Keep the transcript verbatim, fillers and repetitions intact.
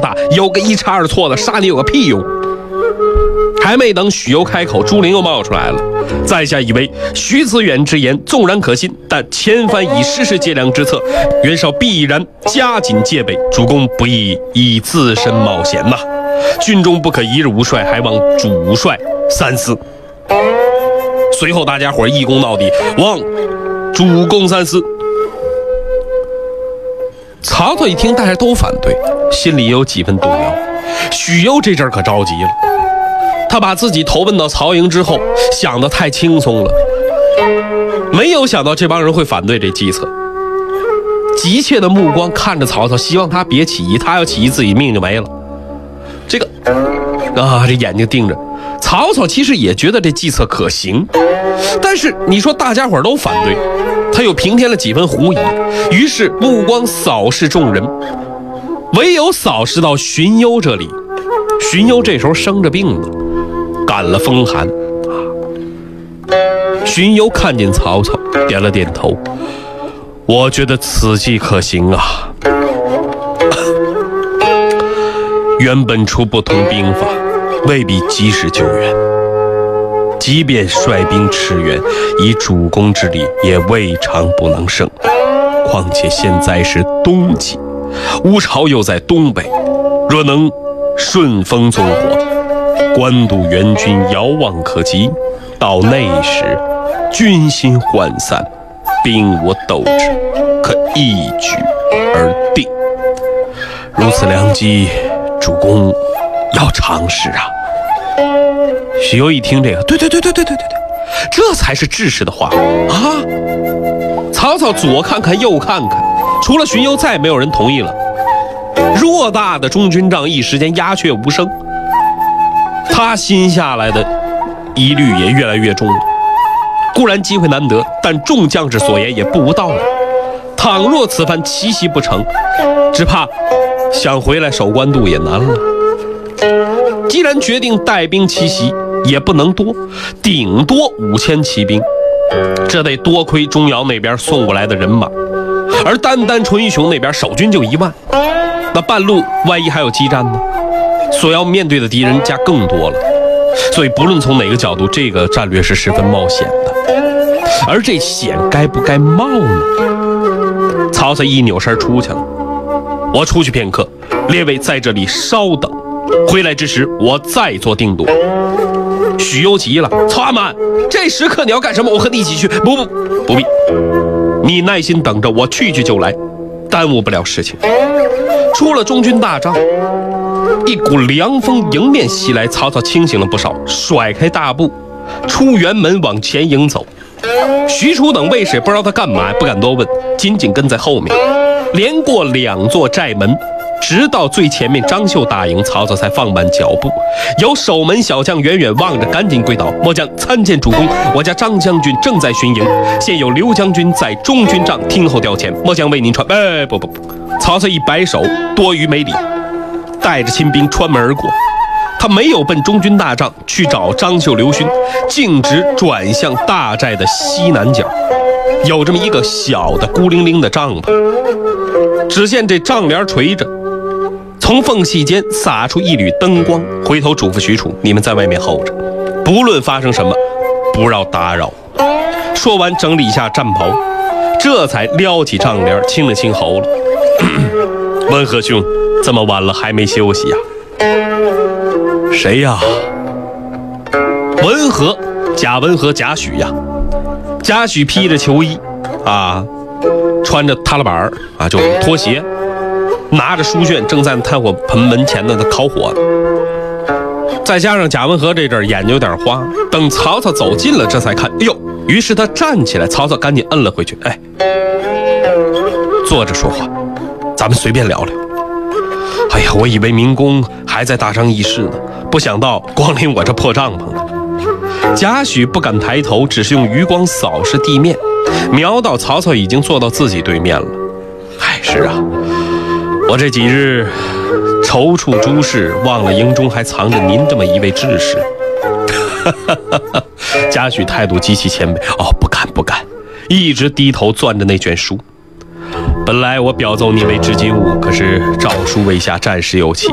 大，有个一差二错的，杀你有个屁用！还没等许攸开口，朱灵又冒出来了。在下以为徐子远之言纵然可信，但前番以时势借粮之策，袁绍必然加紧戒备，主公不宜以自身冒险呐、啊。军中不可一日无帅，还望主帅三思。随后大家伙一躬到底，望主公三思。曹操一听大家都反对，心里也有几分动摇。许攸这阵可着急了，他把自己投奔到曹营之后想得太轻松了，没有想到这帮人会反对这计策，急切的目光看着曹操，希望他别起义，他要起义自己命就没了。这个啊，这眼睛盯着曹操，其实也觉得这计策可行，但是你说大家伙都反对，他又平添了几分狐疑，于是目光扫视众人，唯有扫视到荀攸这里。荀攸这时候生着病呢，感了风寒啊。荀攸看见曹操，点了点头，我觉得此计可行啊。原本出不同兵法，未必及时救援，即便率兵驰援，以主公之力也未尝不能胜。况且现在是冬季，吴朝又在东北，若能顺风纵火，官渡援军遥望可及，到那时军心涣散，兵我斗志，可一举而定。如此良机，主公要尝试啊！许攸一听这个，对对对对对对对对，这才是治世的话啊！曹操左看看右看看，除了荀攸，再没有人同意了。偌大的中军帐一时间鸦雀无声，他心下来的疑虑也越来越重了。固然机会难得，但众将士所言也不无道理。倘若此番奇袭不成，只怕想回来守官渡也难了。既然决定带兵奇袭，也不能多，顶多五千骑兵，这得多亏钟繇那边送过来的人马，而单单淳于雄那边守军就一万，那半路万一还有激战呢？所要面对的敌人家更多了。所以不论从哪个角度，这个战略是十分冒险的。而这险该不该冒呢？曹操一扭身出去了。我出去片刻，列位在这里稍等，回来之时我再做定夺。许攸急了，曹阿满，这时刻你要干什么？我和你一起去。不不不必，你耐心等着，我去去就来，耽误不了事情。出了中军大帐，一股凉风迎面袭来，曹操清醒了不少，甩开大步出辕门往前迎走。许褚等卫士不知道他干嘛，不敢多问，紧紧跟在后面，连过两座寨门，直到最前面张绣大营，曹操才放慢脚步。有守门小将远远望着，赶紧跪倒：末将参见主公，我家张将军正在巡营，现有刘将军在中军帐听候调遣，末将为您传。哎，不不不！曹操一摆手，多余没理，带着亲兵穿门而过。他没有奔中军大帐去找张绣、刘勋，径直转向大寨的西南角，有这么一个小的孤零零的帐篷。只见这帐帘垂着，从缝隙间洒出一缕灯光，回头嘱咐许褚：你们在外面候着，不论发生什么，不要打扰。说完整理一下战袍，这才撩起帐帘，清了清喉了。温和兄，这么晚了还没休息呀、啊？谁呀？文和，贾文和，贾诩呀。贾诩披着裘衣啊，穿着踏拉板啊，就拖鞋，拿着书卷，正在炭火盆门前的烤火呢。再加上贾文和这阵眼睛有点花，等曹操走近了，这才看，哎呦！于是他站起来，曹操赶紧摁了回去。哎，坐着说话，咱们随便聊聊。哎呀，我以为明公还在大张议事呢，不想到光临我这破帐篷了。贾诩不敢抬头，只是用余光扫视地面，瞄到曹操已经坐到自己对面了。哎，是啊，我这几日踌躇诸事，忘了营中还藏着您这么一位志士。贾诩态度极其谦卑。哦，不敢不敢，一直低头攥着那卷书。本来我表奏你为执金吾，可是诏书未下，战事有起，